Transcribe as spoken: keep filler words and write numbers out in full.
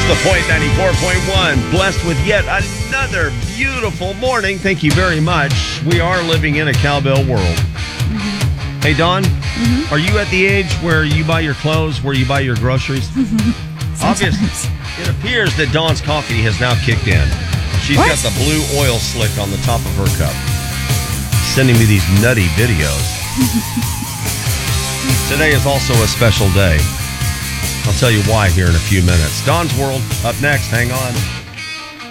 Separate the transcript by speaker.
Speaker 1: It's the Point ninety-four point one. Blessed with yet another beautiful morning. Thank you very much. We are living in a cowbell world. Mm-hmm. Hey, Dawn, mm-hmm. are you at the age where you buy your clothes, where you buy your groceries? Obviously, it appears that Dawn's coffee has now kicked in. She's what? got the blue oil slick on the top of her cup. Sending me these nutty videos. Today is also a special day. I'll tell you why here in a few minutes. Dawn's World up next. Hang on.